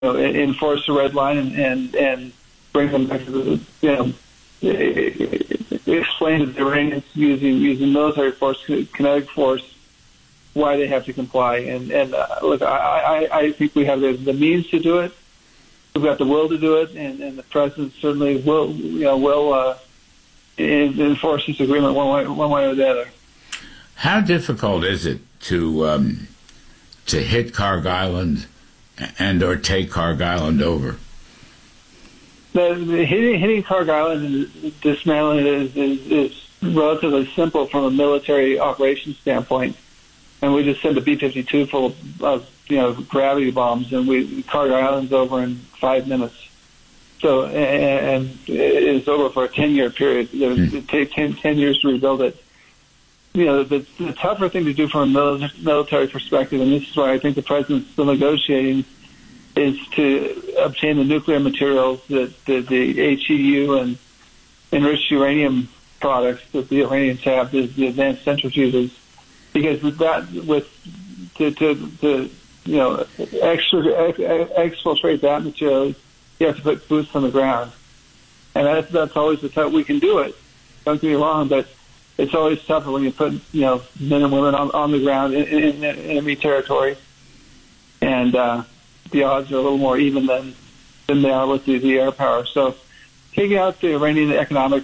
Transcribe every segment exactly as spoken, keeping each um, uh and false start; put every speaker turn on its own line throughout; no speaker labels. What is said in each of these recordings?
know, enforce the red line and, and, and bring them back to the, you know, explain to the Iranians using using military force, kinetic force, why they have to comply. And, and uh, look, I, I, I think we have the, the means to do it. We've got the will to do it, and, and the president certainly will, you know, will uh, enforce this agreement one way, one way or the other.
How difficult is it to um, to hit Kharg Island and or take Kharg Island over?
The, the hitting, hitting Kharg Island and dismantling it is, is, is relatively simple from a military operations standpoint. And we just sent a B fifty-two full of, of you know, gravity bombs, and we Kharg Island's over in five minutes. So, and, and it's over for a ten-year period. Mm. It takes ten, ten years to rebuild it. You know, the, the tougher thing to do from a military perspective, and this is why I think the president's still negotiating, is to obtain the nuclear materials that the, the H E U and enriched uranium products that the Iranians have, the, the advanced centrifuges, because with that, with to, to, to you know, extra, ex, exfiltrate that material, you have to put boots on the ground, and that's that's always the tough. We can do it. Don't get me wrong, but it's always tougher when you put, you know, men and women on, on the ground in, in, in enemy territory, and uh, the odds are a little more even than than they are with the, the air power. So, taking out the Iranian economic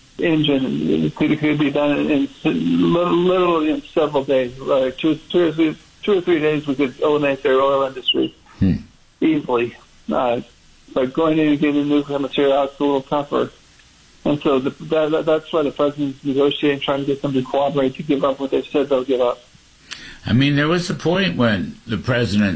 engine could, could be done in, in literally in several days. Like two, two, or three, two or three days, we could eliminate their oil industry hmm. easily. Uh, but going in and getting nuclear material out is a little tougher. And so the, that, that's why the president's negotiating, trying to get them to cooperate, to give up what they've said they'll give up.
I mean, there was a point when the president,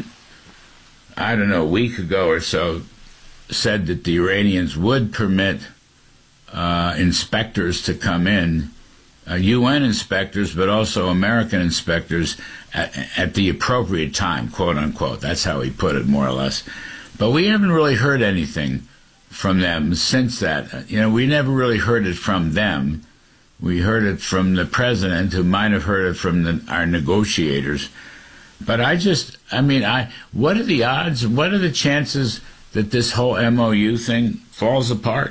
I don't know, a week ago or so, said that the Iranians would permit uh, inspectors to come in, uh, U N inspectors, but also American inspectors at, at the appropriate time, quote unquote. That's how he put it, more or less. But we haven't really heard anything from them since that. You know, we never really heard it from them. We heard it from the president, who might have heard it from the, our negotiators. But I just, I mean, I what are the odds, what are the chances that this whole M O U thing falls apart?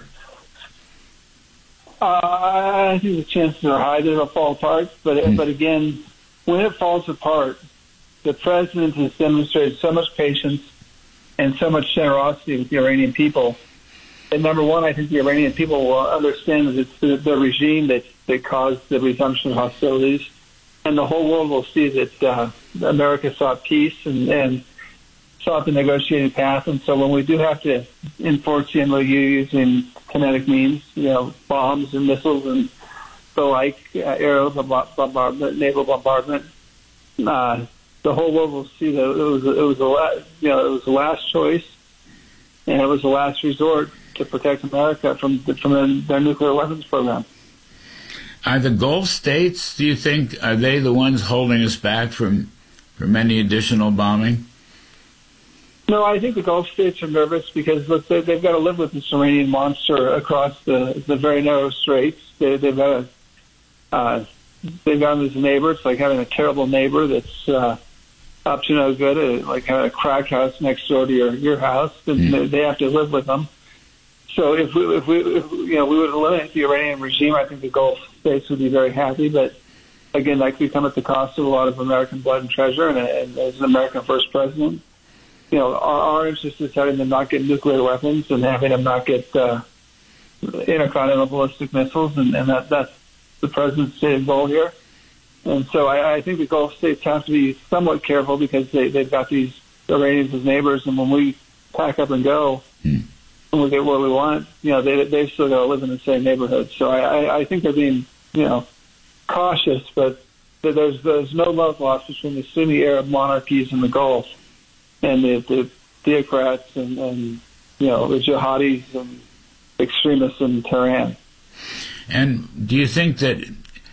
Uh, I think the chances are high that it'll fall apart. But, mm. but again, when it falls apart, the president has demonstrated so much patience and so much generosity with the Iranian people. And number one, I think the Iranian people will understand that it's the, the regime that, that caused the resumption of hostilities. And the whole world will see that uh, America sought peace and, and sought the negotiating path. And so when we do have to enforce the M O U using kinetic means, you know, bombs and missiles and the like, uh, aerial bombardment, naval bombardment, uh, the whole world will see that it was it was a you know it was the last choice, and it was the last resort to protect America from from their nuclear weapons program.
Are the Gulf states, do you think, are they the ones holding us back from from any additional bombing?
No, I think the Gulf states are nervous because look, they, they've got to live with this Iranian monster across the the very narrow straits. They, they've got to, uh, they've got them as a neighbor. It's like having a terrible neighbor that's uh, up to no good, uh, like having a crack house next door to your your house. And mm. they, they have to live with them. So if we, if we, if, you know, we would eliminate the Iranian regime, I think the Gulf states would be very happy. But again, that could come at the cost of a lot of American blood and treasure. And, and as an American first president, you know, our, our interest is having them not get nuclear weapons and having them not get uh, intercontinental ballistic missiles, and, and that, that's the president's stated goal here. And so I, I think the Gulf states have to be somewhat careful because they, they've got these Iranians as neighbors, and when we pack up and go, mm. and we get what we want, you know, they, they've still got to live in the same neighborhood. So I, I, I think they're being, you know, cautious, but there's there's no love lost between the Sunni Arab monarchies in the Gulf and the, the theocrats and, and, you know, the jihadis and extremists in Tehran.
And do you think that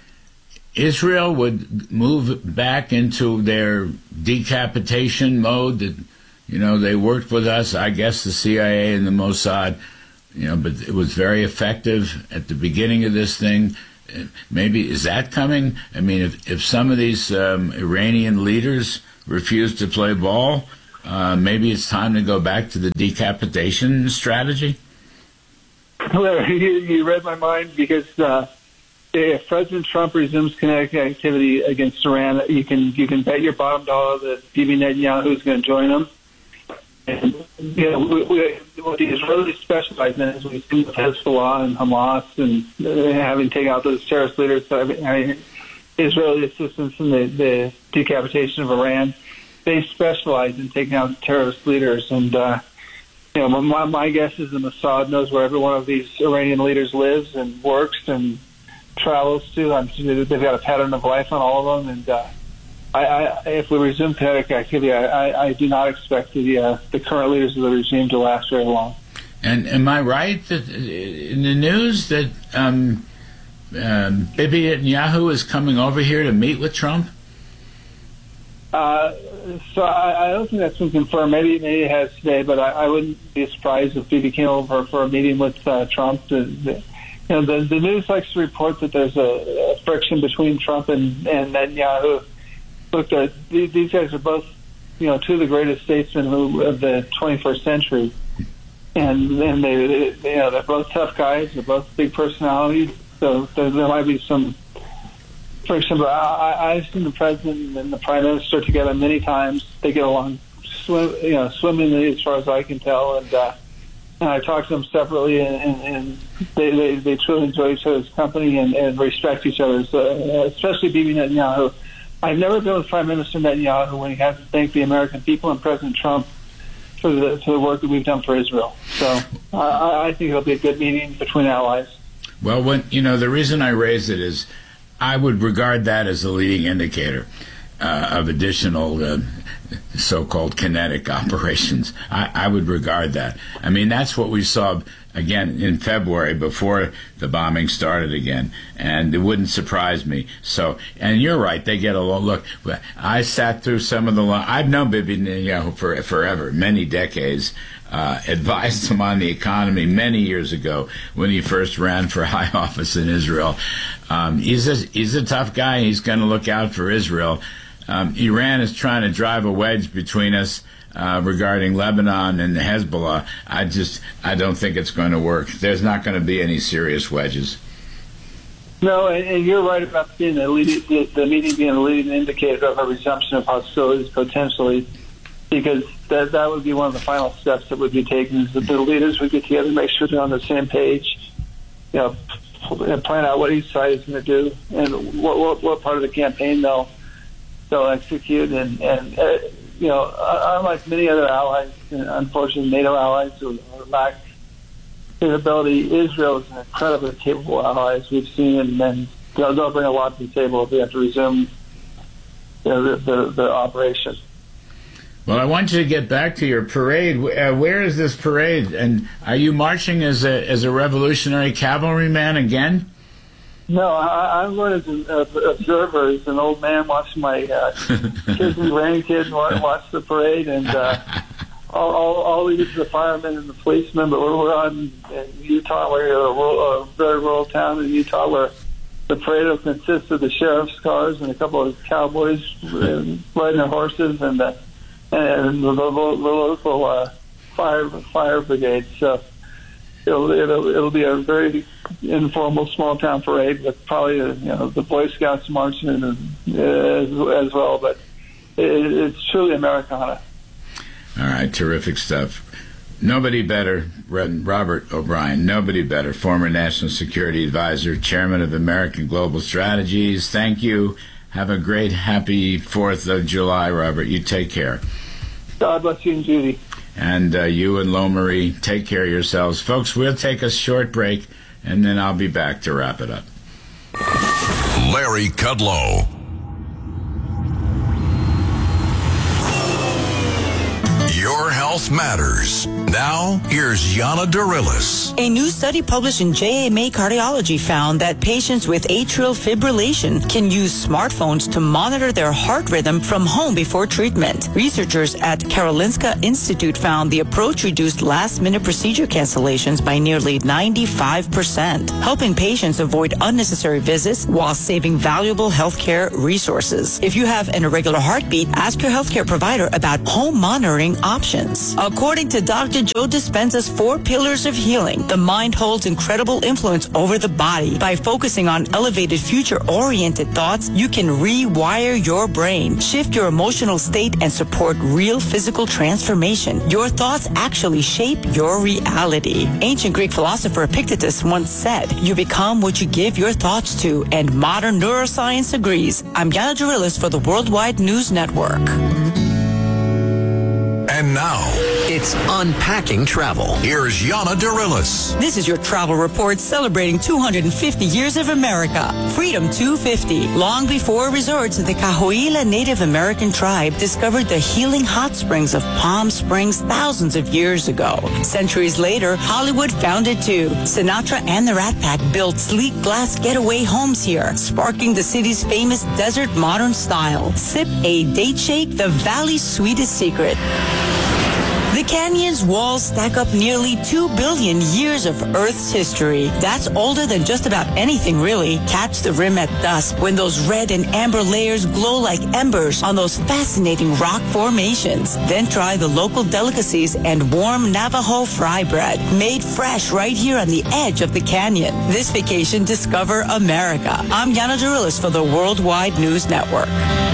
Israel would move back into their decapitation mode? That, you know, they worked with us, I guess the C I A and the Mossad, you know, but it was very effective at the beginning of this thing. Maybe, is that coming? I mean, if, if some of these um, Iranian leaders refuse to play ball, uh, maybe it's time to go back to the decapitation strategy?
Well, you, you read my mind, because uh, if President Trump resumes kinetic activity against Iran, you can you can bet your bottom dollar that Bibi Netanyahu is going to join him. And you know, we, we, what the Israelis specialize in is we've seen with Hezbollah and Hamas and uh, having taken out those terrorist leaders. So, I mean, Israeli assistance in the, the decapitation of Iran, they specialize in taking out terrorist leaders. And uh, you know, my, my guess is the Mossad knows where every one of these Iranian leaders lives and works and travels to. I'm sure they've got a pattern of life on all of them. And uh, I, I, if we resume kinetic activity, I, I, I do not expect the uh, the current leaders of the regime to last very long.
And am I right that in the news that um, um, Bibi Netanyahu is coming over here to meet with Trump?
Uh, so I, I don't think that's been confirmed. Maybe maybe it has today, but I, I wouldn't be surprised if Bibi came over for a meeting with uh, Trump. The, the, you know, the, the news likes to report that there's a, a friction between Trump and, and Netanyahu. Look, uh, these guys are both, you know, two of the greatest statesmen who, of the twenty-first century, and and they, they, you know, they're both tough guys. They're both big personalities, so there, there might be some friction. But I, I've seen the president and the prime minister together many times. They get along, swim, you know, swimmingly as far as I can tell, and uh, and I talked to them separately, and, and, and they, they they truly enjoy each other's company and, and respect each other, so, especially Bibi Netanyahu. I've never been with Prime Minister Netanyahu when he hasn't thanked the American people and President Trump for the for the work that we've done for Israel. So uh, I think it'll be a good meeting between allies.
Well, when you know, the reason I raise it is I would regard that as a leading indicator uh, of additional uh, so-called kinetic operations. I, I would regard that. I mean, that's what we saw again in February before the bombing started again, and it wouldn't surprise me. So, and you're right, they get a look. I sat through some of the. I've known Bibi Netanyahu for forever, many decades. Uh, advised him on the economy many years ago when he first ran for high office in Israel. Um, he's a, he's a tough guy. He's going to look out for Israel. Um, Iran is trying to drive a wedge between us uh, regarding Lebanon and Hezbollah. I just I don't think it's going to work. There's not going to be any serious wedges.
No, and, and you're right about being a leading, the, the meeting being a leading indicator of a resumption of hostilities potentially, because that that would be one of the final steps that would be taken, is that the leaders would get together, make sure they're on the same page, you know, plan out what each side is going to do and what, what what part of the campaign they'll they'll execute. And, and uh, you know, unlike many other allies, unfortunately NATO allies who lack capability, Israel is an incredibly capable ally, as we've seen, and then they'll, they'll bring a lot to the table if we have to resume, you know, the, the, the operation.
Well, I want you to get back to your parade. Uh, where is this parade? And are you marching as a as a Revolutionary Cavalryman again?
No, I, I'm going as an uh, observer, as an old man watching my uh, kids and grandkids watch, watch the parade, and uh, all, all, all we get is the firemen and the policemen. But we're, we're on in Utah, we're a, rural, a very rural town in Utah, where the parade will consist of the sheriff's cars and a couple of cowboys riding their horses, and uh, and the, the, the local uh, fire fire brigade. So it'll, it'll it'll be a very informal small town parade with probably uh, you know the Boy Scouts marching in uh, as, as well. But it, it's truly Americana.
All right, terrific stuff. Nobody better, Robert O'Brien, nobody better, former National Security Advisor, Chairman of American Global Strategies. Thank you. Have a great, happy fourth of July, Robert. You take care.
God bless you and Judy.
And uh, you and Lo Marie, take care of yourselves. Folks, we'll take a short break, and then I'll be back to wrap it up.
Larry Kudlow. Your health Health Matters. Now, here's Yana Darilis.
A new study published in J M A Cardiology found that patients with atrial fibrillation can use smartphones to monitor their heart rhythm from home before treatment. Researchers at Karolinska Institute found the approach reduced last-minute procedure cancellations by nearly ninety-five percent, helping patients avoid unnecessary visits while saving valuable healthcare resources. If you have an irregular heartbeat, ask your healthcare provider about home monitoring options. According to Doctor Joe Dispenza's four pillars of healing, the mind holds incredible influence over the body. By focusing on elevated future-oriented thoughts, you can rewire your brain, shift your emotional state, and support real physical transformation. Your thoughts actually shape your reality. Ancient Greek philosopher Epictetus once said, "You become what you give your thoughts to," and modern neuroscience agrees. I'm Yana Darilis for the Worldwide News Network.
And now,
it's Unpacking Travel.
Here's Yana Darilis.
This is your travel report celebrating two hundred fifty years of America. Freedom two fifty. Long before resorts, the Cahuilla Native American tribe discovered the healing hot springs of Palm Springs thousands of years ago. Centuries later, Hollywood found it too. Sinatra and the Rat Pack built sleek glass getaway homes here, sparking the city's famous desert modern style. Sip a date shake, the valley's sweetest secret. The canyon's walls stack up nearly two billion years of Earth's history. That's older than just about anything, really. Catch the rim at dusk when those red and amber layers glow like embers on those fascinating rock formations. Then try the local delicacies and warm Navajo fry bread, made fresh right here on the edge of the canyon. This vacation, discover America. I'm Yana Darilis for the Worldwide News Network.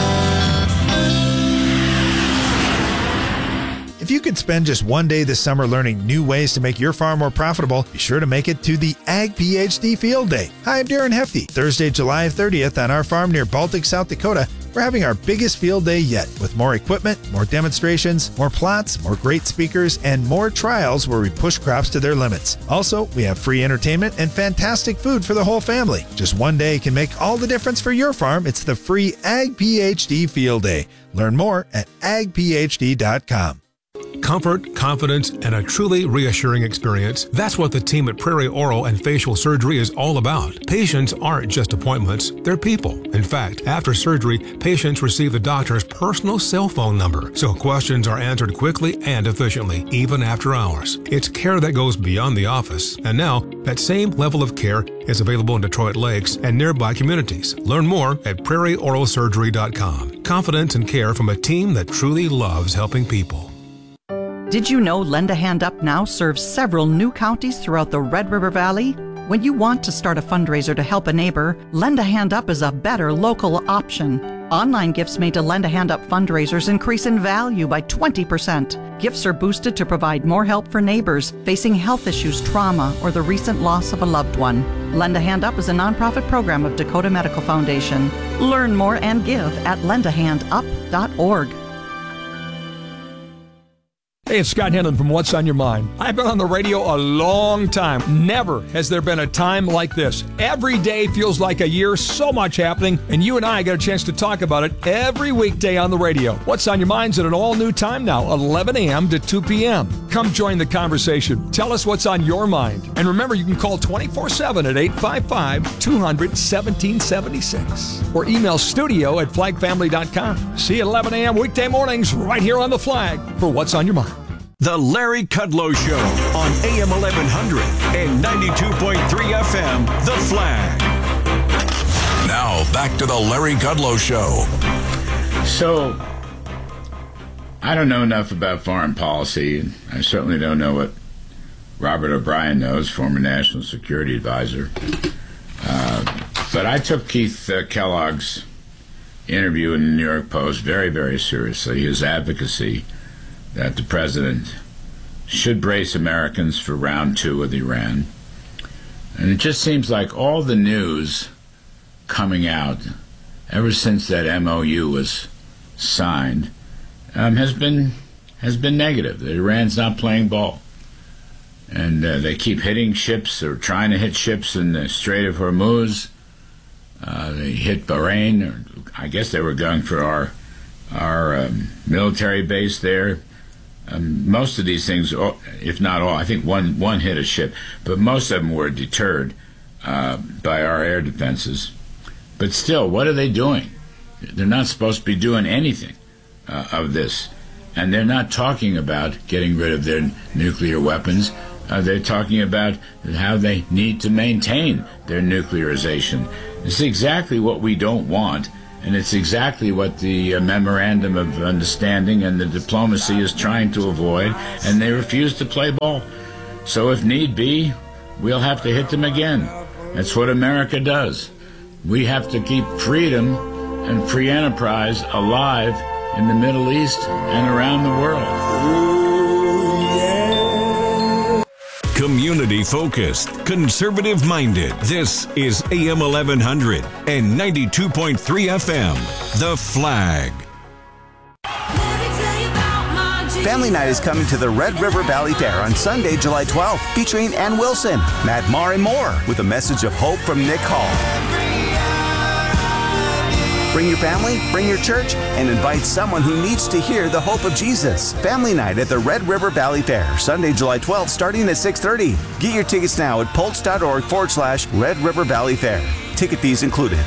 If you could spend just one day this summer learning new ways to make your farm more profitable, be sure to make it to the Ag PhD Field Day. Hi, I'm Darren Hefty. Thursday, July thirtieth, on our farm near Baltic, South Dakota, we're having our biggest field day yet, with more equipment, more demonstrations, more plots, more great speakers, and more trials where we push crops to their limits. Also, we have free entertainment and fantastic food for the whole family. Just one day can make all the difference for your farm. It's the free Ag PhD Field Day. Learn more at ag p h d dot com.
Comfort, confidence, and a truly reassuring experience. That's what the team at Prairie Oral and Facial Surgery is all about. Patients aren't just appointments, they're people. In fact, after surgery, patients receive the doctor's personal cell phone number, so questions are answered quickly and efficiently, even after hours. It's care that goes beyond the office. And now, that same level of care is available in Detroit Lakes and nearby communities. Learn more at prairie oral surgery dot com. Confidence and care from a team that truly loves helping people.
Did you know Lend a Hand Up now serves several new counties throughout the Red River Valley? When you want to start a fundraiser to help a neighbor, Lend a Hand Up is a better local option. Online gifts made to Lend a Hand Up fundraisers increase in value by twenty percent. Gifts are boosted to provide more help for neighbors facing health issues, trauma, or the recent loss of a loved one. Lend a Hand Up is a nonprofit program of Dakota Medical Foundation. Learn more and give at lend a hand up dot org.
Hey, it's Scott Henlon from What's on Your Mind. I've been on the radio a long time. Never has there been a time like this. Every day feels like a year, so much happening, and you and I get a chance to talk about it every weekday on the radio. What's on Your Mind's at an all-new time now, eleven a.m. to two p.m. Come join the conversation. Tell us what's on your mind. And remember, you can call twenty-four seven at eight five five, two hundred, seventeen seventy-six or email studio at flag family dot com. See you at eleven a.m. weekday mornings right here on The Flag for What's on Your Mind.
The Larry Kudlow Show on A M eleven hundred and ninety-two point three F M, The Flag.
Now, back to the Larry Kudlow Show.
So, I don't know enough about foreign policy, and I certainly don't know what Robert O'Brien knows, former National Security Advisor. Uh, but I took Keith uh, Kellogg's interview in the New York Post very, very seriously, his advocacy that the president should brace Americans for round two with Iran. And it just seems like all the news coming out ever since that M O U was signed um, has been has been negative. That Iran's not playing ball. And uh, they keep hitting ships, or trying to hit ships in the Strait of Hormuz. Uh, they hit Bahrain, or I guess they were going for our, our um, military base there. Um, most of these things, if not all, I think one, one hit a ship, but most of them were deterred uh, by our air defenses. But still, what are they doing? They're not supposed to be doing anything uh, of this. And they're not talking about getting rid of their nuclear weapons. Uh, they're talking about how they need to maintain their nuclearization. It's exactly what we don't want, and it's exactly what the uh, Memorandum of Understanding and the diplomacy is trying to avoid, and they refuse to play ball. So if need be, we'll have to hit them again. That's what America does. We have to keep freedom and free enterprise alive in the Middle East and around the world.
Community focused, conservative minded. This is A M eleven hundred and ninety-two point three F M. The Flag.
Family Night is coming to the Red River Valley Fair on Sunday, July twelfth, featuring Ann Wilson, Matt Maher, and more, with a message of hope from Nick Hall. Bring your family, bring your church, and invite someone who needs to hear the hope of Jesus. Family Night at the Red River Valley Fair, Sunday, July twelfth, starting at six thirty. Get your tickets now at pulse.org forward slash Red River Valley Fair. Ticket fees included.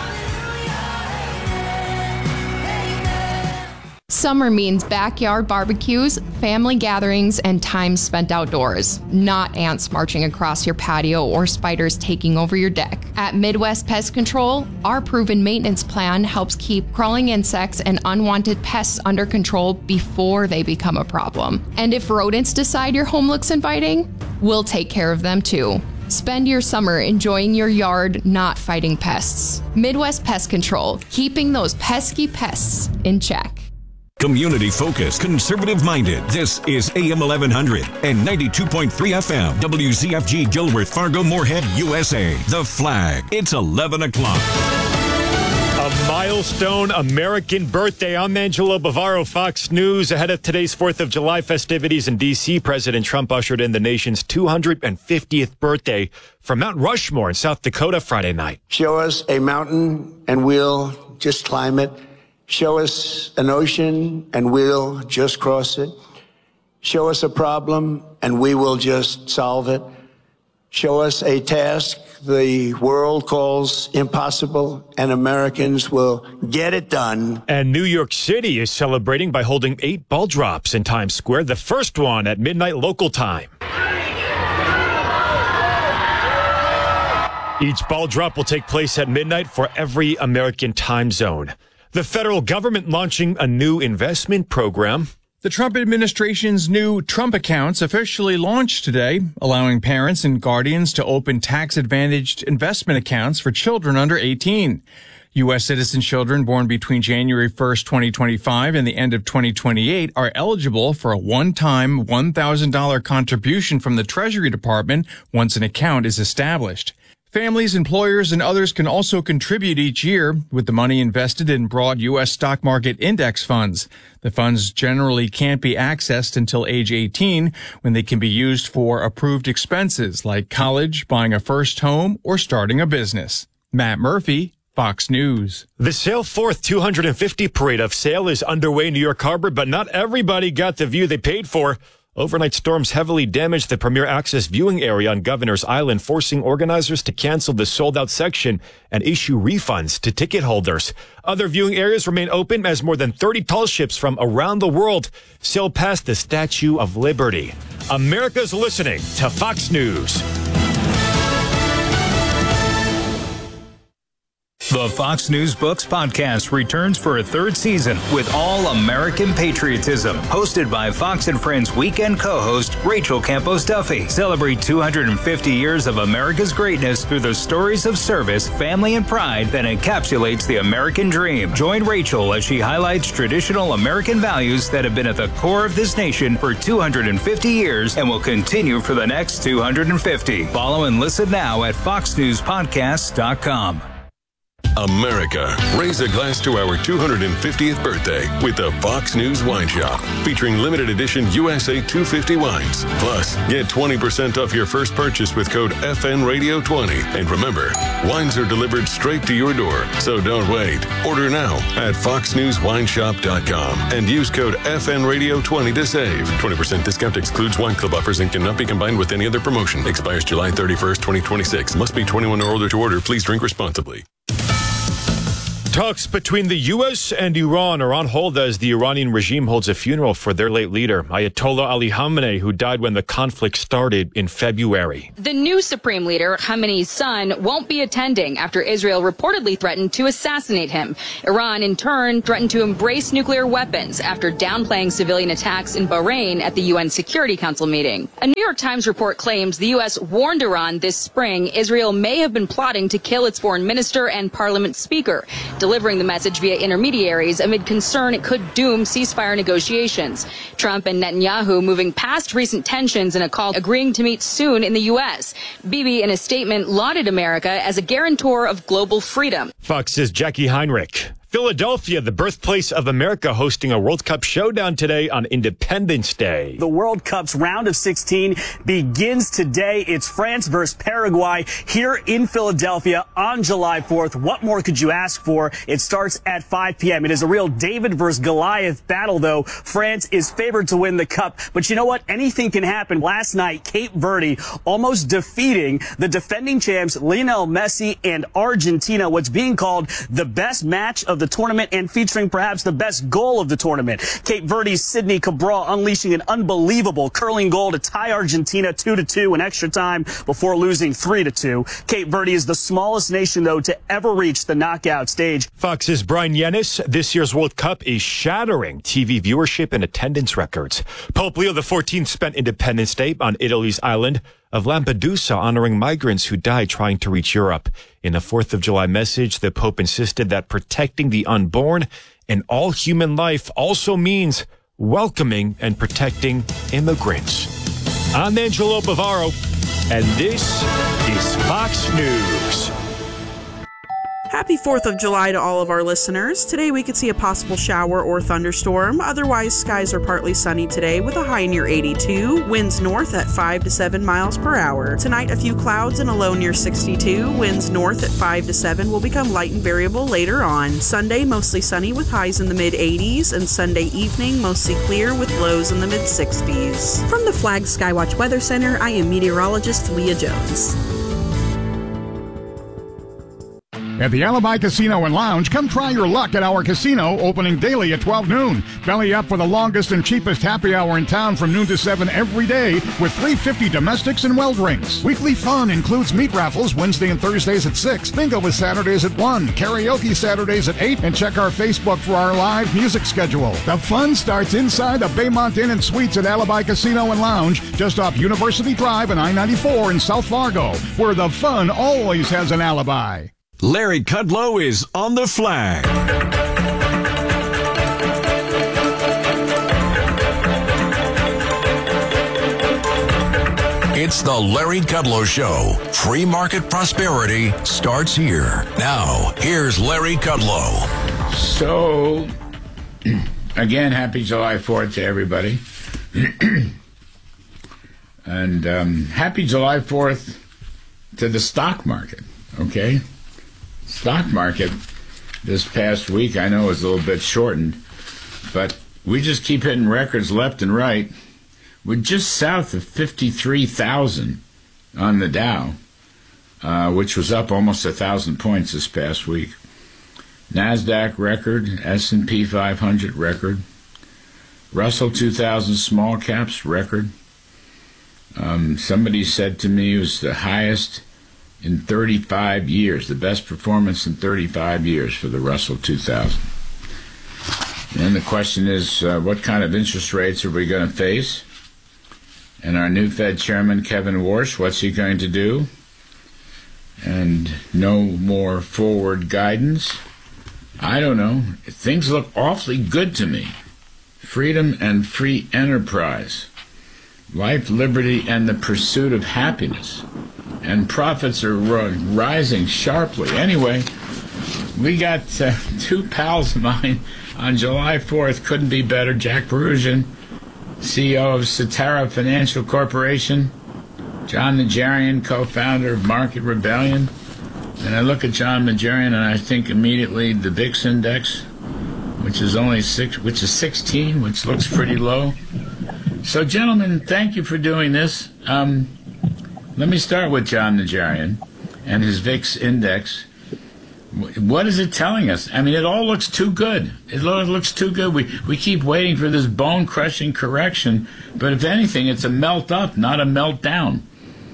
Summer means backyard barbecues, family gatherings, and time spent outdoors, not ants marching across your patio or spiders taking over your deck. At Midwest Pest Control, our proven maintenance plan helps keep crawling insects and unwanted pests under control before they become a problem. And if rodents decide your home looks inviting, we'll take care of them too. Spend your summer enjoying your yard, not fighting pests. Midwest Pest Control, keeping those pesky pests in check.
Community focused, conservative minded. This is A M eleven hundred and ninety-two point three F M. W Z F G Gilworth, Fargo, Moorhead, U S A. The Flag. It's eleven o'clock.
A milestone American birthday. I'm Angelo Bavaro, Fox News. Ahead of today's fourth of July festivities in D C, President Trump ushered in the nation's two hundred fiftieth birthday from Mount Rushmore in South Dakota Friday night.
Show us a mountain and we'll just climb it. Show us an ocean and we'll just cross it. Show us a problem and we will just solve it. Show us a task the world calls impossible and Americans will get it done.
And New York City is celebrating by holding eight ball drops in Times Square, the first one at midnight local time. Each ball drop will take place at midnight for every American time zone. The federal government launching a new investment program.
The Trump administration's new Trump accounts officially launched today, allowing parents and guardians to open tax-advantaged investment accounts for children under eighteen. U S citizen children born between January first, twenty twenty-five and the end of twenty twenty-eight are eligible for a one-time one thousand dollars contribution from the Treasury Department once an account is established. Families, employers, and others can also contribute each year with the money invested in broad U S stock market index funds. The funds generally can't be accessed until age eighteen, when they can be used for approved expenses like college, buying a first home, or starting a business. Matt Murphy, Fox News.
The Sail Forth two hundred fifty Parade of Sail is underway in New York Harbor, but not everybody got the view they paid for. Overnight storms heavily damaged the Premier Access viewing area on Governor's Island, forcing organizers to cancel the sold-out section and issue refunds to ticket holders. Other viewing areas remain open as more than thirty tall ships from around the world sail past the Statue of Liberty. America's listening to Fox News.
The Fox News Books podcast returns for a third season with All American Patriotism, hosted by Fox and Friends weekend co-host Rachel Campos Duffy. Celebrate two hundred fifty years of America's greatness through the stories of service, family, and pride that encapsulates the American dream. Join Rachel as she highlights traditional American values that have been at the core of this nation for two hundred fifty years and will continue for the next two hundred fifty. Follow and listen now at fox news podcasts dot com.
America, raise a glass to our two hundred fiftieth birthday with the Fox News Wine Shop, featuring limited edition U S A two fifty wines. Plus, get twenty percent off your first purchase with code F N Radio twenty. And remember, wines are delivered straight to your door, so don't wait. Order now at fox news wine shop dot com and use code F N Radio twenty to save. twenty percent discount excludes wine club offers and cannot be combined with any other promotion. Expires July thirty-first, twenty twenty-six. Must be twenty-one or older to order. Please drink responsibly.
Talks between the U S and Iran are on hold as the Iranian regime holds a funeral for their late leader, Ayatollah Ali Khamenei, who died when the conflict started in February.
The new supreme leader, Khamenei's son, won't be attending after Israel reportedly threatened to assassinate him. Iran, in turn, threatened to embrace nuclear weapons after downplaying civilian attacks in Bahrain at the U N Security Council meeting. A New York Times report claims the U S warned Iran this spring Israel may have been plotting to kill its foreign minister and parliament speaker, delivering the message via intermediaries amid concern it could doom ceasefire negotiations. Trump and Netanyahu moving past recent tensions in a call agreeing to meet soon in the U S. Bibi, in a statement, lauded America as a guarantor of global freedom.
Fox's Jackie Heinrich. Philadelphia, the birthplace of America, hosting a World Cup showdown today on Independence Day.
The World Cup's round of sixteen begins today. It's France versus Paraguay here in Philadelphia on July fourth. What more could you ask for? It starts at five p.m. It is a real David versus Goliath battle, though. France is favored to win the cup. But you know what? Anything can happen. Last night, Cape Verde almost defeating the defending champs Lionel Messi and Argentina, what's being called the best match of the tournament and featuring perhaps the best goal of the tournament. Cape Verde's Sidney Cabral unleashing an unbelievable curling goal to tie Argentina two to two in extra time before losing three to two. Cape Verde is the smallest nation, though, to ever reach the knockout stage.
Fox's Brian Yennis. This year's World Cup is shattering T V viewership and attendance records. Pope Leo the fourteenth spent Independence Day on Italy's island of Lampedusa, honoring migrants who died trying to reach Europe. In a fourth of July message, the Pope insisted that protecting the unborn and all human life also means welcoming and protecting immigrants. I'm Angelo Bavaro, and this is Fox News.
Happy fourth of July to all of our listeners. Today we could see a possible shower or thunderstorm. Otherwise, skies are partly sunny today with a high near eighty-two. Winds north at five to seven miles per hour. Tonight, a few clouds and a low near sixty-two. Winds north at five to seven will become light and variable later on. Sunday, mostly sunny with highs in the mid eighties. And Sunday evening, mostly clear with lows in the mid sixties. From the Flag Skywatch Weather Center, I am meteorologist Leah Jones.
At the Alibi Casino and Lounge, come try your luck at our casino, opening daily at twelve noon. Belly up for the longest and cheapest happy hour in town from noon to seven every day with three fifty domestics and well drinks. Weekly fun includes meat raffles Wednesday and Thursdays at six, bingo with Saturdays at one, karaoke Saturdays at eight, and check our Facebook for our live music schedule. The fun starts inside the Baymont Inn and Suites at Alibi Casino and Lounge, just off University Drive and I ninety-four in South Fargo, where the fun always has an alibi.
Larry Kudlow is on the Flag.
It's the Larry Kudlow Show. Free market prosperity starts here. Now, here's Larry Kudlow.
So, again, happy July fourth to everybody. And um, happy July fourth to the stock market, okay? Stock market this past week, I know, is a little bit shortened, but we just keep hitting records left and right. We're just south of fifty-three thousand on the Dow, uh, which was up almost one thousand points this past week. NASDAQ record, S and P five hundred record, Russell two thousand small caps record. Um, somebody said to me it was the highest in thirty-five years, the best performance in thirty-five years for the Russell two thousand. And the question is, uh, what kind of interest rates are we going to face? And our new Fed Chairman, Kevin Warsh, what's he going to do? And no more forward guidance? I don't know. Things look awfully good to me. Freedom and free enterprise. Life, liberty, and the pursuit of happiness. And profits are rising sharply. Anyway, we got uh, two pals of mine on July fourth. Couldn't be better. Jack Perusian, C E O of Cetera Financial Corporation. John Najarian, co-founder of Market Rebellion. And I look at John Najarian and I think immediately the V I X index, which is only six, which is sixteen, which looks pretty low. So, gentlemen, thank you for doing this. Um, let me start with John Najarian and his V I X index. What is it telling us? I mean, it all looks too good. It all looks too good. We we keep waiting for this bone-crushing correction, but if anything, it's a melt up, not a melt down.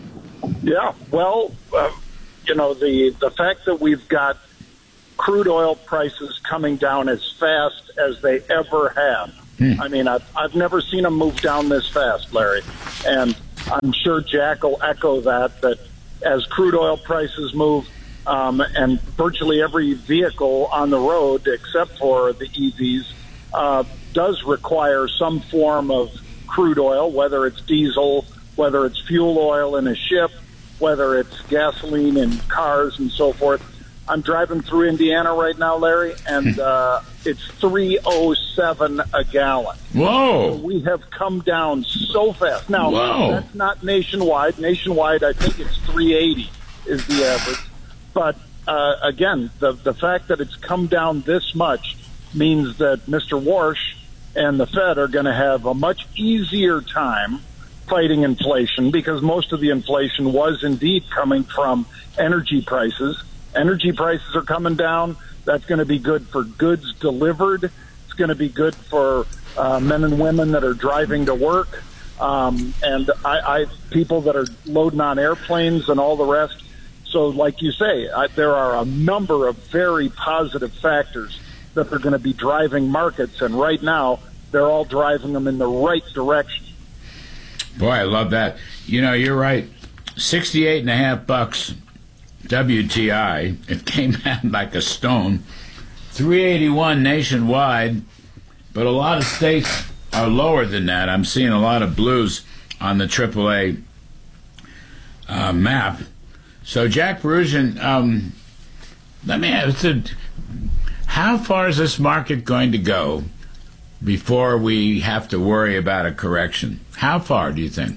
Yeah, well, uh, you know, the the fact that we've got crude oil prices coming down as fast as they ever have. Hmm. I mean, I've, I've never seen them move down this fast, Larry. And I'm sure Jack will echo that, that as crude oil prices move, um, and virtually every vehicle on the road, except for the E Vs, uh, does require some form of crude oil, whether it's diesel, whether it's fuel oil in a ship, whether it's gasoline in cars and so forth. I'm driving through Indiana right now, Larry, and uh, it's three oh seven a gallon.
Whoa!
So we have come down so fast. Now,
Whoa.
That's not nationwide. Nationwide, I think it's three eighty is the average. But, uh, again, the, the fact that it's come down this much means that Mister Warsh and the Fed are going to have a much easier time fighting inflation, because most of the inflation was indeed coming from energy prices. Energy prices are coming down. That's going to be good for goods delivered. It's going to be good for uh, men and women that are driving to work, um, and I, I people that are loading on airplanes and all the rest. So, like you say, I, there are a number of very positive factors that are going to be driving markets, and right now they're all driving them in the right direction.
Boy, I love that. You know, you're right. Sixty-eight and a half bucks. W T I, it came down like a stone. three eighty-one nationwide, but a lot of states are lower than that. I'm seeing a lot of blues on the triple A uh, map. So, Jack Perusian, um, let me ask you, how far is this market going to go before we have to worry about a correction? How far do you think?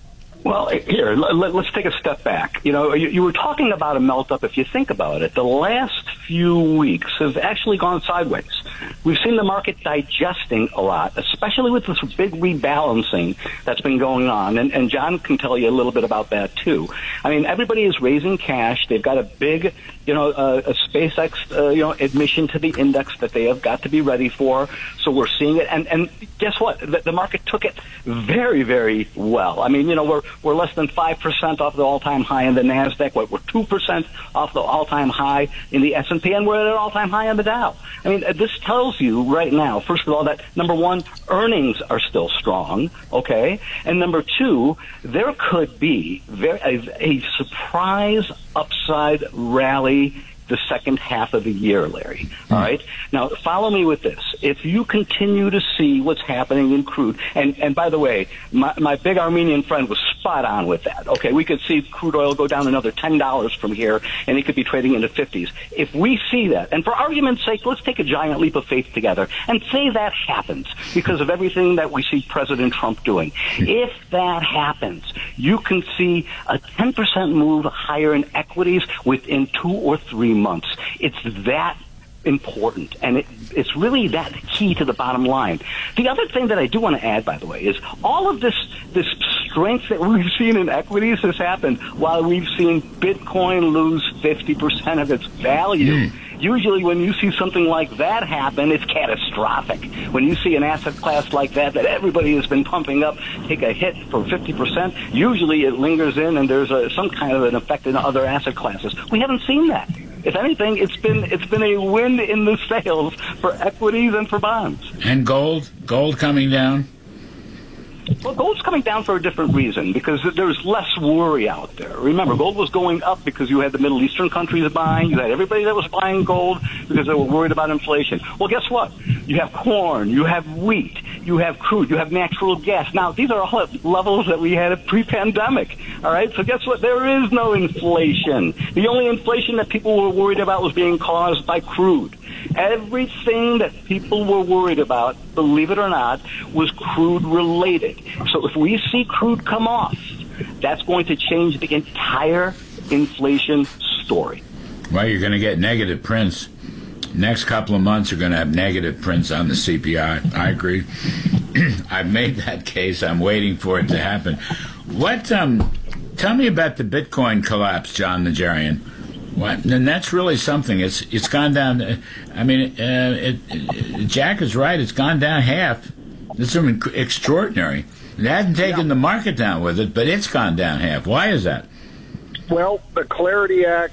Well, here, let, let's take a step back. You know, you, you were talking about a melt-up. If you think about it, the last few weeks have actually gone sideways. We've seen the market digesting a lot, especially with this big rebalancing that's been going on. And, and John can tell you a little bit about that, too. I mean, everybody is raising cash. They've got a big, you know, uh, a SpaceX, uh, you know, admission to the index that they have got to be ready for. So we're seeing it. And, and guess what? The, the market took it very, very well. I mean, you know, we're We're less than five percent off the all-time high in the NASDAQ. We're two percent off the all-time high in the S and P, and we're at an all-time high in the Dow. I mean, this tells you right now, first of all, that, number one, earnings are still strong, okay? And number two, there could be very, a, a surprise upside rally the second half of the year, Larry. All right? Now, follow me with this. If you continue to see what's happening in crude, and, and by the way, my, my big Armenian friend was spot on with that. Okay, we could see crude oil go down another ten dollars from here, and it could be trading in the fifties. If we see that, and for argument's sake, let's take a giant leap of faith together and say that happens because of everything that we see President Trump doing. If that happens, you can see a ten percent move higher in equities within two or three months. It's that important, and it, it's really that key to the bottom line. The other thing that I do want to add, by the way, is all of this this strength that we've seen in equities has happened while we've seen Bitcoin lose fifty percent of its value. Mm. Usually when you see something like that happen, it's catastrophic. When you see an asset class like that that everybody has been pumping up take a hit for fifty percent, usually it lingers in and there's a, some kind of an effect in other asset classes. We haven't seen that. If anything, it's been it's been a win in the sales for equities and for bonds.
And gold? Gold coming down?
Well, gold's coming down for a different reason, because there's less worry out there. Remember, gold was going up because you had the Middle Eastern countries buying. You had everybody that was buying gold because they were worried about inflation. Well, guess what? You have corn. You have wheat. you have crude, you have natural gas. Now, these are all at levels that we had pre-pandemic, all right? So guess what? There is no inflation. The only inflation that people were worried about was being caused by crude. Everything that people were worried about, believe it or not, was crude-related. So if we see crude come off, that's going to change the entire inflation story.
Well, you're going to get negative prints. Next couple of months are going to have negative prints on the C P I. I agree. I've made that case. I'm waiting for it to happen. What? Um, tell me about the Bitcoin collapse, John Najarian. What? And that's really something. It's it's gone down. I mean, uh, it, it, Jack is right. It's gone down half. It's extraordinary. It hasn't taken yeah. the market down with it, but it's gone down half. Why is that?
Well, the Clarity Act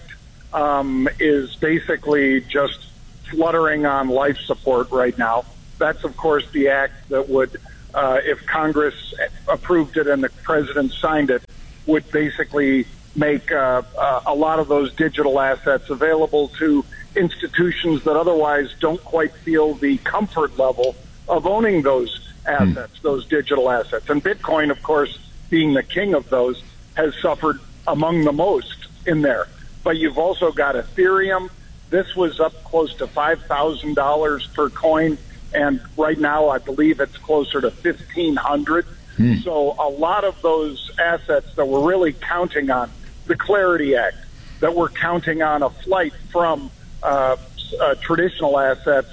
um, is basically just fluttering on life support right now. That's, of course, the act that would, uh, if Congress approved it and the president signed it, would basically make uh, uh, a lot of those digital assets available to institutions that otherwise don't quite feel the comfort level of owning those assets, mm. those digital assets. And Bitcoin, of course, being the king of those, has suffered among the most in there. But you've also got Ethereum. This was up close to five thousand dollars per coin, and right now I believe it's closer to fifteen hundred dollars. Hmm. So a lot of those assets that we're really counting on, the Clarity Act, that we're counting on a flight from uh, uh, traditional assets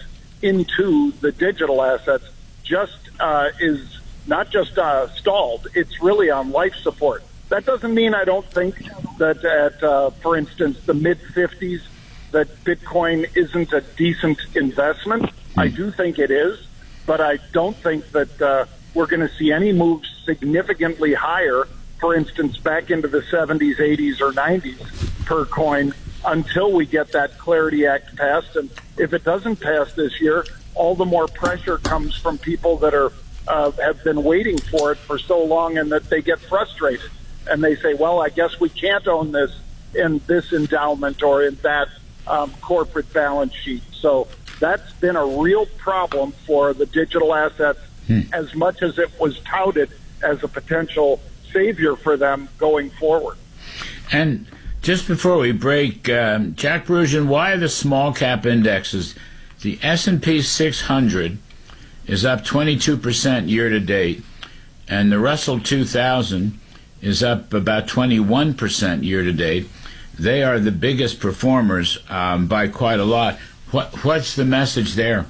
into the digital assets, just uh, is not just uh, stalled, it's really on life support. That doesn't mean I don't think that at, uh, for instance, the mid fifties, that Bitcoin isn't a decent investment. I do think it is, but I don't think that uh, we're going to see any moves significantly higher, for instance, back into the seventies, eighties, or nineties per coin until we get that Clarity Act passed. And if it doesn't pass this year, all the more pressure comes from people that are uh, have been waiting for it for so long, and that they get frustrated. And they say, well, I guess we can't own this in this endowment or in that Um, corporate balance sheet. So that's been a real problem for the digital assets, hmm. as much as it was touted as a potential savior for them going forward.
And just before we break, um, Jack Brujan, why the small cap indexes? The S and P six hundred is up twenty-two percent year to date, and the Russell two thousand is up about twenty-one percent year to date. They are the biggest performers um, by quite a lot. What, what's the message there?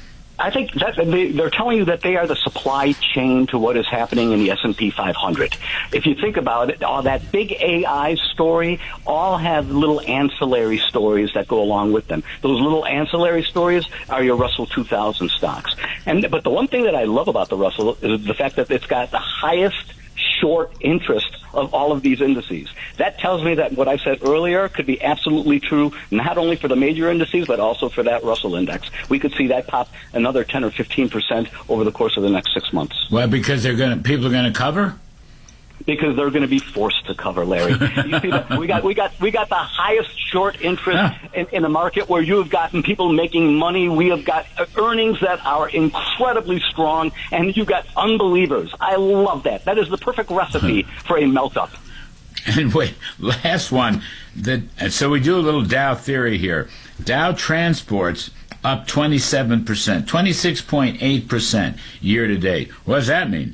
I think that they, they're telling you that they are the supply chain to what is happening in the S and P five hundred. If you think about it, all that big A I story all have little ancillary stories that go along with them. Those little ancillary stories are your Russell two thousand stocks. And but the one thing that I love about the Russell is the fact that it's got the highest short interest of all of these indices. That tells me that what I said earlier could be absolutely true, not only for the major indices, but also for that Russell index. We could see that pop another ten or fifteen percent over the course of the next six months.
Well, because they're going to, people are going to cover?
Because they're going to be forced to cover, Larry. You see that? We got, we got, we got the highest short interest yeah. in, in a market where you have gotten people making money. We have got earnings that are incredibly strong, and you've got unbelievers. I love that. That is the perfect recipe for a melt-up.
And wait, last one. The, so we do a little Dow theory here. Dow Transport's up twenty-seven percent, twenty-six point eight percent year to date. What does that mean?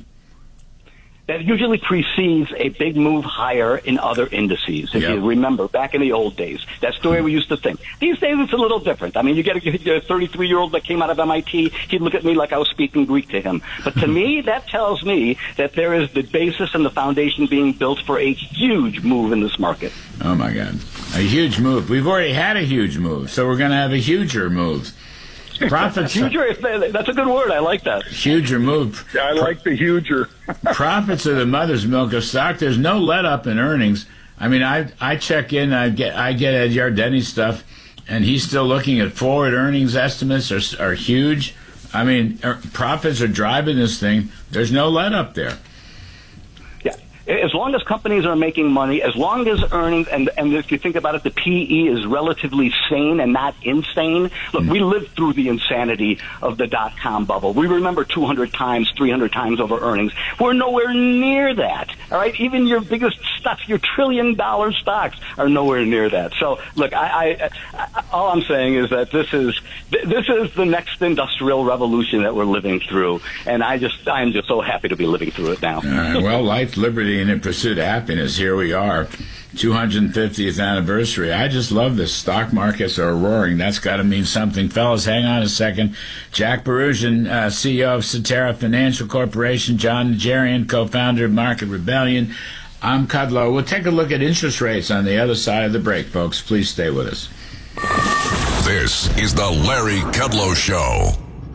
That usually precedes a big move higher in other indices. If yep. you remember, back in the old days, that's the way we used to think. These days, it's a little different. I mean, you get a thirty-three-year-old that came out of M I T, he'd look at me like I was speaking Greek to him. But to me, that tells me that there is the basis and the foundation being built for a huge move in this market.
Oh, my God. A huge move. We've already had a huge move, so we're going to have a huger move. Profits.
Huger, that's a good word. I like that.
Huger move.
I like the huger.
Profits are the mother's milk of stock. There's no let up in earnings. I mean, I I check in. I get I get Ed Yardeni's stuff, and he's still looking at forward earnings estimates are are huge. I mean, er, profits are driving this thing. There's no let up there.
Yeah, as long as companies are making money, as long as earnings, and, and if you think about it, the P E is relatively sane and not insane. Look, we lived through the insanity of the dot-com bubble. We remember two hundred times, three hundred times over earnings. We're nowhere near that, all right? Even your biggest stocks, your trillion-dollar stocks are nowhere near that. So, look, I, I, I, all I'm saying is that this is this is the next industrial revolution that we're living through, and I just I'm just so happy to be living through it now.
All right, well, life, liberty, and in pursuit of happiness, here we are, two hundred fiftieth anniversary. I just love this. Stock markets are roaring. That's got to mean something. Fellas, hang on a second. Jack Barusian, uh, C E O of Cetera Financial Corporation, John Najarian, co-founder of Market Rebellion. I'm Kudlow. We'll take a look at interest rates on the other side of the break, folks. Please stay with us.
This is the Larry Kudlow Show.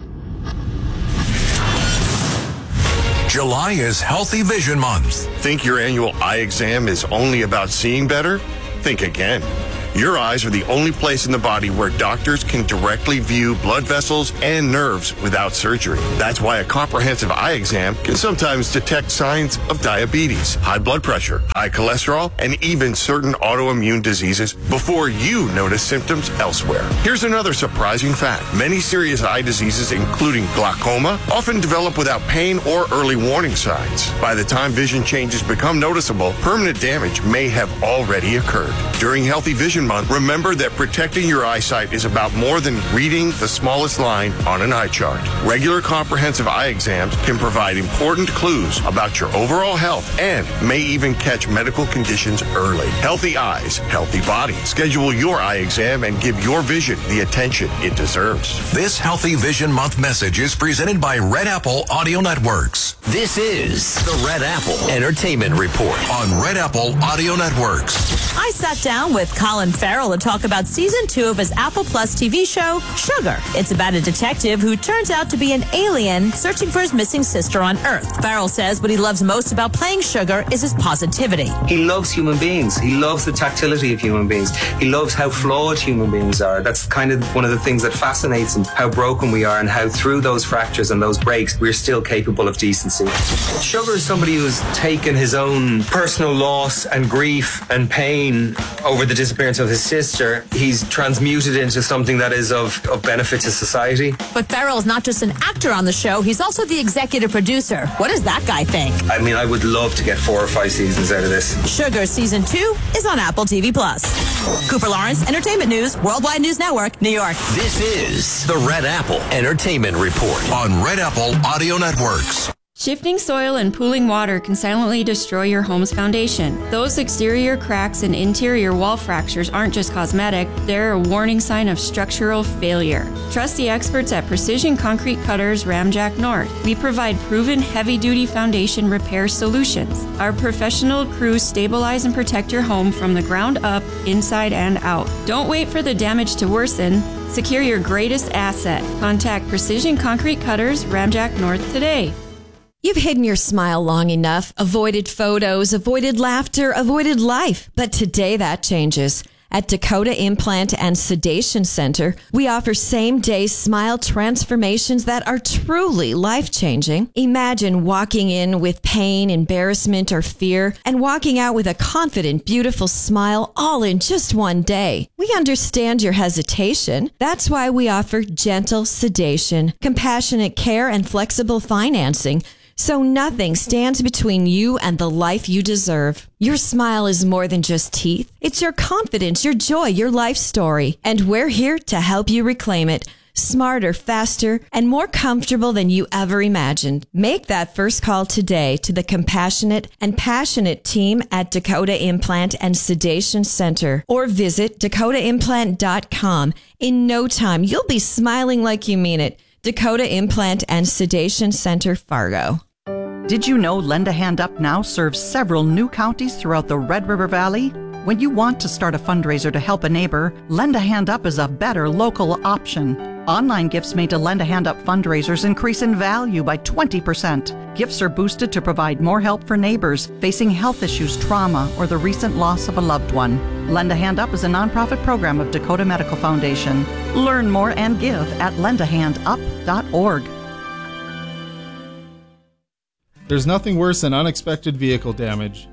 July is Healthy Vision Month.
Think your annual eye exam is only about seeing better? Think again. Your eyes are the only place in the body where doctors can directly view blood vessels and nerves without surgery. That's why a comprehensive eye exam can sometimes detect signs of diabetes, high blood pressure, high cholesterol, and even certain autoimmune diseases before you notice symptoms elsewhere. Here's another surprising fact. Many serious eye diseases, including glaucoma, often develop without pain or early warning signs. By the time vision changes become noticeable, permanent damage may have already occurred. During Healthy Vision Month, remember that protecting your eyesight is about more than reading the smallest line on an eye chart. Regular comprehensive eye exams can provide important clues about your overall health and may even catch medical conditions early. Healthy eyes, healthy body. Schedule your eye exam and give your vision the attention it deserves.
This Healthy Vision Month message is presented by Red Apple Audio Networks.
This is the Red Apple Entertainment Report
on Red Apple Audio Networks.
I sat down with Colin Farrell to talk about season two of his Apple Plus T V show, Sugar. It's about a detective who turns out to be an alien searching for his missing sister on Earth. Farrell says what he loves most about playing Sugar is his positivity.
He loves human beings. He loves the tactility of human beings. He loves how flawed human beings are. That's kind of one of the things that fascinates him, how broken we are and how through those fractures and those breaks, we're still capable of decency. Sugar is somebody who's taken his own personal loss and grief and pain over the disappearance of his sister. He's transmuted into something that is of, of benefit to society.
But Farrell's not just an actor on the show, he's also the executive producer. What does that guy think?
I mean, I would love to get four or five seasons out of this.
Sugar Season two is on Apple T V Plus. Cooper Lawrence, Entertainment News, Worldwide News Network, New York.
This is the Red Apple Entertainment Report
on Red Apple Audio Networks.
Shifting soil and pooling water can silently destroy your home's foundation. Those exterior cracks and interior wall fractures aren't just cosmetic, they're a warning sign of structural failure. Trust the experts at Precision Concrete Cutters Ramjack North. We provide proven heavy-duty foundation repair solutions. Our professional crews stabilize and protect your home from the ground up, inside and out. Don't wait for the damage to worsen. Secure your greatest asset. Contact Precision Concrete Cutters Ramjack North today.
You've hidden your smile long enough, avoided photos, avoided laughter, avoided life. But today that changes. At Dakota Implant and Sedation Center, we offer same-day smile transformations that are truly life-changing. Imagine walking in with pain, embarrassment, or fear, and walking out with a confident, beautiful smile all in just one day. We understand your hesitation. That's why we offer gentle sedation, compassionate care, and flexible financing. So nothing stands between you and the life you deserve. Your smile is more than just teeth. It's your confidence, your joy, your life story. And we're here to help you reclaim it. Smarter, faster, and more comfortable than you ever imagined. Make that first call today to the compassionate and passionate team at Dakota Implant and Sedation Center or visit dakota implant dot com. In no time, you'll be smiling like you mean it. Dakota Implant and Sedation Center, Fargo.
Did you know Lend a Hand Up now serves several new counties throughout the Red River Valley? When you want to start a fundraiser to help a neighbor, Lend a Hand Up is a better local option. Online gifts made to Lend a Hand Up fundraisers increase in value by twenty percent. Gifts are boosted to provide more help for neighbors facing health issues, trauma, or the recent loss of a loved one. Lend a Hand Up is a nonprofit program of Dakota Medical Foundation. Learn more and give at lend a hand up dot org.
There's nothing worse than unexpected vehicle damage.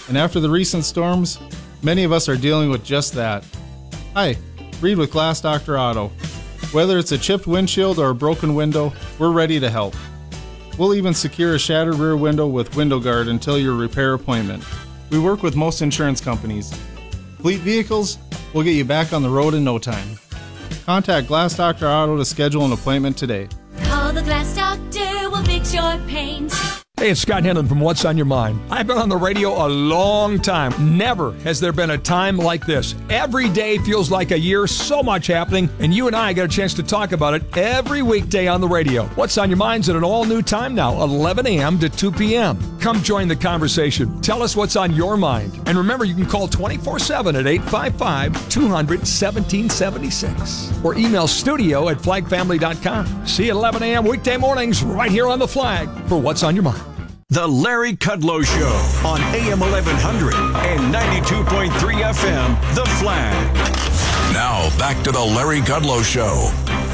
And after the recent storms, many of us are dealing with just that. Hi, Reed with Glass Doctor Auto. Whether it's a chipped windshield or a broken window, we're ready to help. We'll even secure a shattered rear window with Window Guard until your repair appointment. We work with most insurance companies. Fleet vehicles, we'll get you back on the road in no time. Contact Glass Doctor Auto to schedule an appointment today.
Call the Glass Doctor, we'll fix your paint.
Hey, it's Scott Henlon from What's on Your Mind. I've been on the radio a long time. Never has there been a time like this. Every day feels like a year, so much happening, and you and I get a chance to talk about it every weekday on the radio. What's on Your Mind's at an all-new time now, eleven a.m. to two p.m. Come join the conversation. Tell us what's on your mind. And remember, you can call twenty-four seven at eight five five, two hundred, one seven seven six or email studio at flag family dot com. See you at eleven a.m. weekday mornings right here on The Flag for What's on Your Mind.
The Larry Kudlow Show on A M eleven hundred and ninety-two point three F M, The Flag.
Now, back to the Larry Kudlow Show.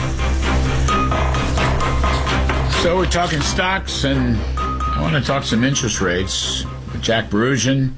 So we're talking stocks, and I want to talk some interest rates with Jack Berugian,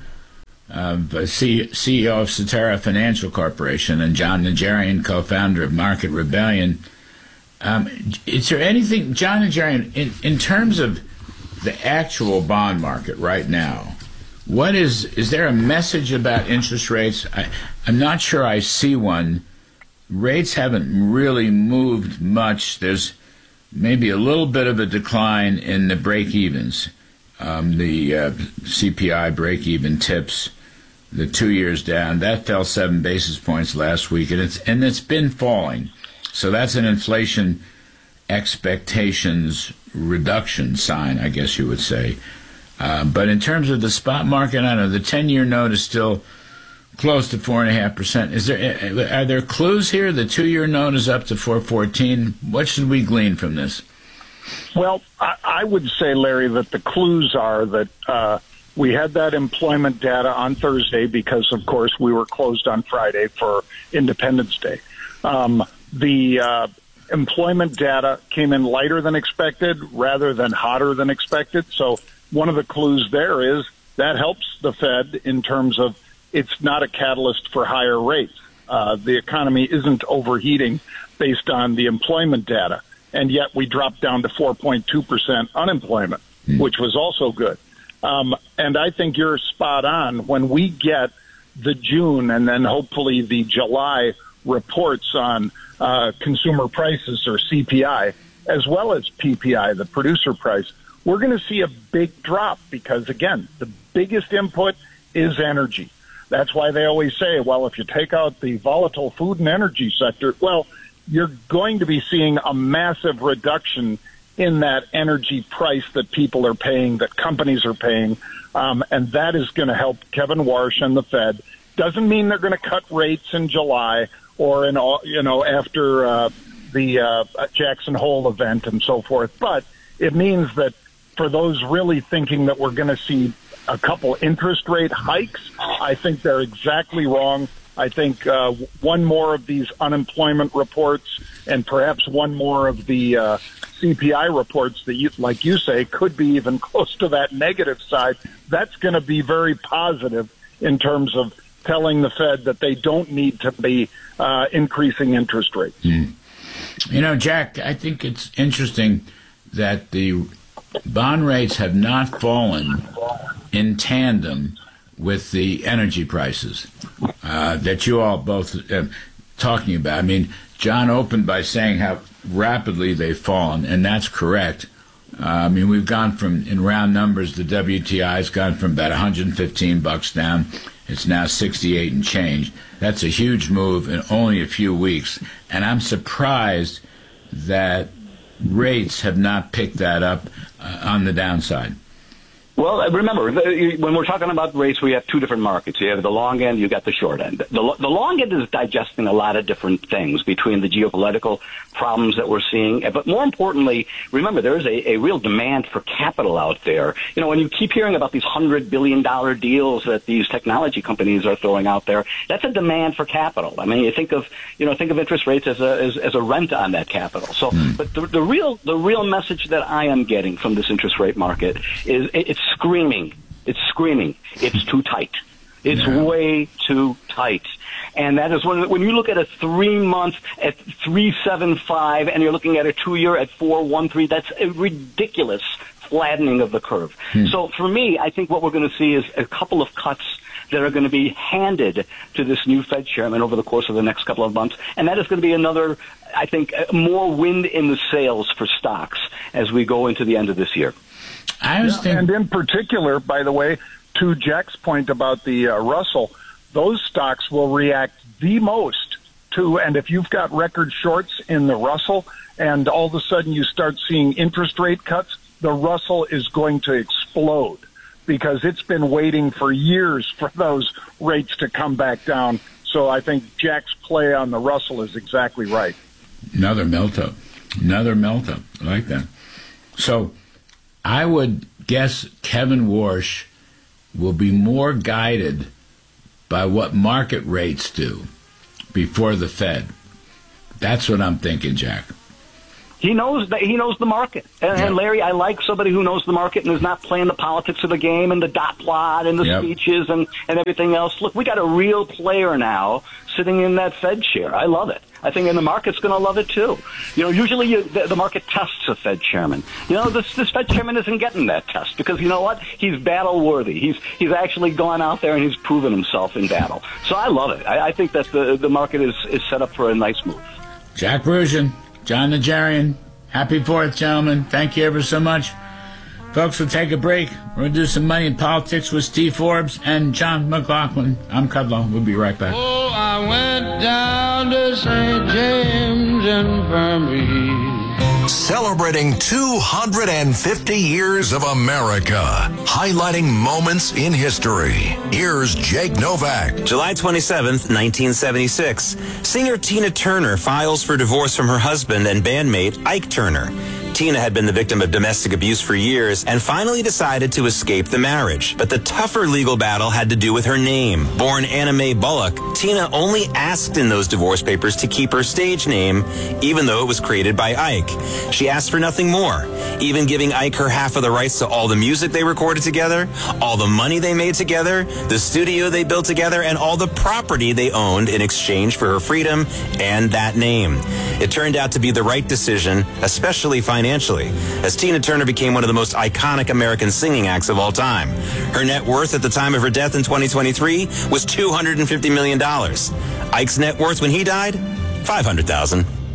uh, C- CEO of Cetera Financial Corporation, and John Najarian, co-founder of Market Rebellion. Um, is there anything, John Najarian, in, in terms of the actual bond market right now, what is is there a message about interest rates? I, I'm not sure I see one. Rates haven't really moved much. There's maybe a little bit of a decline in the break-evens, um, the uh, C P I break-even tips, the two years down. That fell seven basis points last week, and it's and it's been falling. So that's an inflation expectations reduction sign, I guess you would say. Uh, but in terms of the spot market, I don't know, the ten-year note is still close to four point five percent. Is there, are there clues here? The two-year note is up to four fourteen. What should we glean from this?
Well, I, I would say, Larry, that the clues are that uh, we had that employment data on Thursday because, of course, we were closed on Friday for Independence Day. Um, the uh, employment data came in lighter than expected rather than hotter than expected. So one of the clues there is that helps the Fed in terms of it's not a catalyst for higher rates. Uh, the economy isn't overheating based on the employment data. And yet we dropped down to four point two percent unemployment, mm. which was also good. Um, and I think you're spot on. When we get the June and then hopefully the July reports on uh, consumer prices or C P I, as well as P P I, the producer price, we're going to see a big drop because, again, the biggest input is energy. That's why they always say, well, if you take out the volatile food and energy sector, well, you're going to be seeing a massive reduction in that energy price that people are paying, that companies are paying, um, and that is going to help Kevin Warsh and the Fed. Doesn't mean they're going to cut rates in July or in all, you know, after uh, the uh, Jackson Hole event and so forth, but it means that for those really thinking that we're going to see a couple interest rate hikes, I think they're exactly wrong. I think uh, one more of these unemployment reports and perhaps one more of the uh, C P I reports that, you, like you say, could be even close to that negative side. That's going to be very positive in terms of telling the Fed that they don't need to be uh, increasing interest rates.
Mm. You know, Jack, I think it's interesting that the bond rates have not fallen in tandem with the energy prices uh, that you all both uh, talking about. I mean, John opened by saying how rapidly they've fallen, and that's correct. Uh, I mean, we've gone from, in round numbers, the W T I has gone from about one hundred fifteen bucks down. It's now sixty-eight and change. That's a huge move in only a few weeks, and I'm surprised that rates have not picked that up uh, on the downside.
Well, remember, when we're talking about rates, we have two different markets. You have the long end, you got the short end. The, the long end is digesting a lot of different things between the geopolitical problems that we're seeing. But more importantly, remember, there is a, a real demand for capital out there. You know, when you keep hearing about these one hundred billion dollars deals that these technology companies are throwing out there, that's a demand for capital. I mean, you think of, you know, think of interest rates as a, as, as a rent on that capital. So, mm. but the, the real, the real message that I am getting from this interest rate market is it, it's screaming It's screaming. It's too tight. It's
Yeah.
way too tight. And that is when, when you look at a three-month at three seven five and you're looking at a two-year at four one three, that's a ridiculous flattening of the curve.
Hmm.
So for me, I think what we're going to see is a couple of cuts that are going to be handed to this new Fed chairman over the course of the next couple of months. And that is going to be another, I think, more wind in the sails for stocks as we go into the end of this year.
I was
Yeah, and in particular, by the way, to Jack's point about the uh, Russell, those stocks will react the most to, and if you've got record shorts in the Russell and all of a sudden you start seeing interest rate cuts, the Russell is going to explode because it's been waiting for years for those rates to come back down. So I think Jack's play on the Russell is exactly right.
Another melt-up. Another melt-up. I like that. So I would guess Kevin Warsh will be more guided by what market rates do before the Fed. That's what I'm thinking, Jack.
He knows that he knows the market. And,
Yep.
and Larry, I like somebody who knows the market and is not playing the politics of the game and the dot plot and the
Yep.
speeches and, and everything else. Look, we got a real player now sitting in that Fed chair. I love it. I think and the market's going to love it too. You know, usually you, the, the market tests a Fed chairman. You know, this this Fed chairman isn't getting that test because you know what? He's battle worthy. He's he's actually gone out there and he's proven himself in battle. So I love it. I, I think that the the market is is set up for a nice move.
Jack Brusian, John Najarian, happy Fourth, gentlemen. Thank you ever so much. Folks, we'll take a break. We're going to do some Money in Politics with Steve Forbes and John McLaughlin. I'm Kudlow. We'll be right back.
Oh, I went down to Saint James Infirmary.
Celebrating two hundred fifty years of America, highlighting moments in history. Here's Jake Novak.
July twenty-seventh, nineteen seventy-six. Singer Tina Turner files for divorce from her husband and bandmate Ike Turner. Tina had been the victim of domestic abuse for years and finally decided to escape the marriage. But the tougher legal battle had to do with her name. Born Anna Mae Bullock, Tina only asked in those divorce papers to keep her stage name, even though it was created by Ike. She asked for nothing more, even giving Ike her half of the rights to all the music they recorded together, all the money they made together, the studio they built together, and all the property they owned in exchange for her freedom and that name. It turned out to be the right decision, especially financially. Financially, as Tina Turner became one of the most iconic American singing acts of all time. Her net worth at the time of her death in twenty twenty-three was two hundred fifty million dollars. Ike's net worth when he died, five hundred thousand dollars.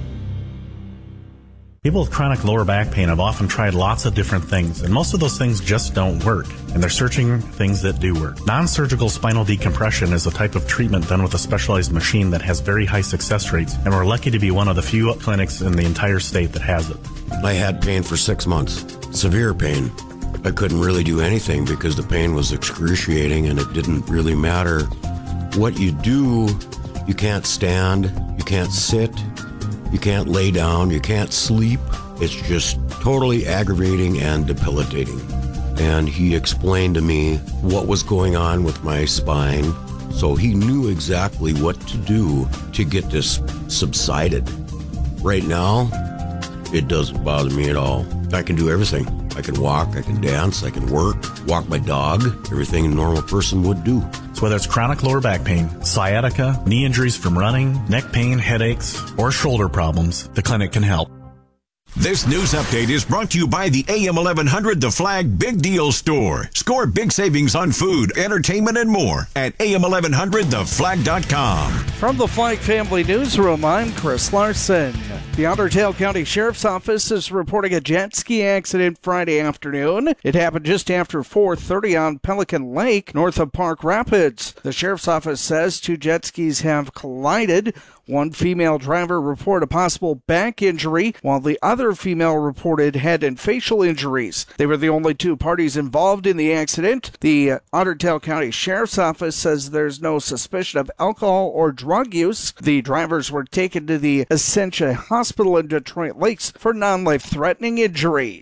People with chronic lower back pain have often tried lots of different things, and most of those things just don't work, and they're searching things that do work. Non-surgical spinal decompression is a type of treatment done with a specialized machine that has very high success rates, and we're lucky to be one of the few clinics in the entire state that has it.
I had pain for six months, severe pain. I couldn't really do anything because the pain was excruciating, and it didn't really matter what you do. You can't stand, you can't sit, you can't lay down, you can't sleep. It's just totally aggravating and debilitating. And he explained to me what was going on with my spine, so he knew exactly what to do to get this subsided. Right now, it doesn't bother me at all. I can do everything. I can walk, I can dance, I can work, walk my dog, everything a normal person would do.
So whether it's chronic lower back pain, sciatica, knee injuries from running, neck pain, headaches, or shoulder problems, the clinic can help.
This news update is brought to you by the A M eleven hundred The Flag Big Deal Store. Score big savings on food, entertainment, and more at A M eleven hundred the flag dot com.
From the Flag Family Newsroom, I'm Chris Larson. The Ottertail County Sheriff's Office is reporting a jet ski accident Friday afternoon. It happened just after four thirty on Pelican Lake, north of Park Rapids. The Sheriff's Office says two jet skis have collided. One female driver reported a possible back injury, while the other female reported head and facial injuries. They were the only two parties involved in the accident. The Ottertail County Sheriff's Office says there's no suspicion of alcohol or drug use. The drivers were taken to the Essentia Hospital in Detroit Lakes for non-life-threatening injuries.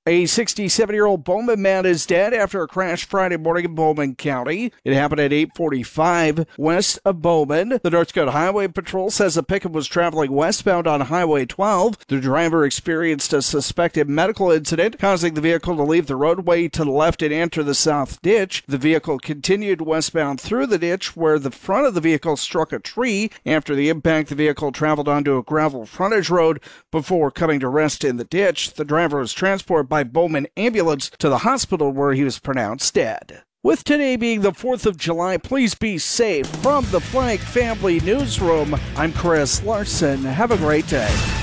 A sixty-seven-year-old Bowman man is dead after a crash Friday morning in Bowman County. It happened at eight forty-five west of Bowman. The North Dakota Highway Patrol says a pickup was traveling westbound on Highway twelve. The driver experienced a suspected medical incident, causing the vehicle to leave the roadway to the left and enter the south ditch. The vehicle continued westbound through the ditch, where the front of the vehicle struck a tree. After the impact, the vehicle traveled onto a gravel frontage road before coming to rest in the ditch. The driver was transported by Bowman ambulance to the hospital, where he was pronounced dead. With today being the fourth of July, please be safe. From the Flag Family Newsroom, I'm Chris Larson. Have a great day.